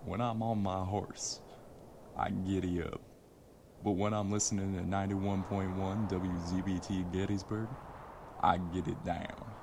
When I'm on my horse, I giddy up. But when I'm listening to 91.1 WZBT Gettysburg, I get it down.